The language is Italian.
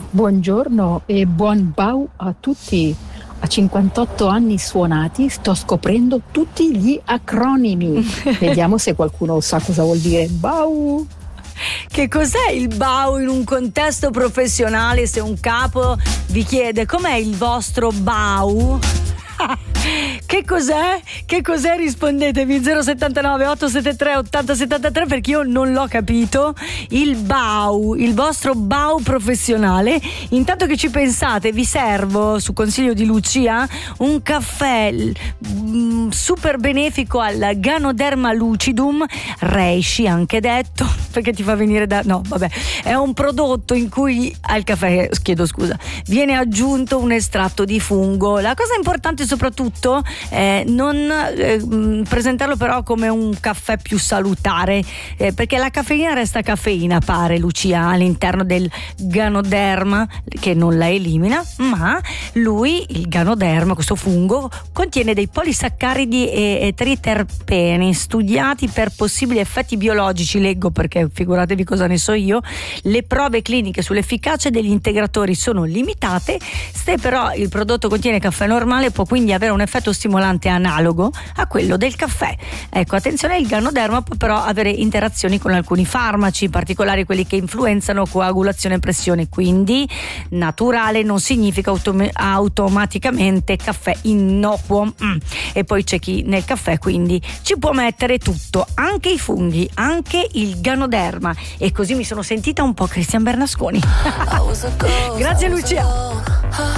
Buongiorno e buon bau a tutti. A 58 anni suonati sto scoprendo tutti gli acronimi. Vediamo se qualcuno sa cosa vuol dire bau. Che cos'è il BAU in un contesto professionale? Se un capo vi chiede com'è il vostro BAU? Che cos'è? Che cos'è? Rispondetemi 079 873 8073 perché io non l'ho capito. Il BAU, il vostro BAU professionale. Intanto che ci pensate, vi servo, su consiglio di Lucia, un caffè super benefico al Ganoderma lucidum, reishi anche detto, perché ti fa venire no vabbè, è un prodotto in cui al caffè, chiedo scusa, viene aggiunto un estratto di fungo. La cosa importante soprattutto è non presentarlo però come un caffè più salutare, perché la caffeina resta caffeina, pare, Lucia, all'interno del Ganoderma, che non la elimina, ma lui, il Ganoderma, questo fungo, contiene dei polisaccaridi e triterpeni studiati per possibili effetti biologici. Leggo perché figuratevi cosa ne so io. Le prove cliniche sull'efficacia degli integratori sono limitate. Se però il prodotto contiene caffè normale, può quindi avere un effetto stimolante analogo a quello del caffè. Ecco, attenzione, il Ganoderma può però avere interazioni con alcuni farmaci, in particolare quelli che influenzano coagulazione e pressione, quindi naturale non significa automaticamente caffè innocuo. E poi c'è chi nel caffè quindi ci può mettere tutto, anche i funghi, anche il Ganoderma, e così mi sono sentita un po' Cristian Bernasconi. Grazie Lucia.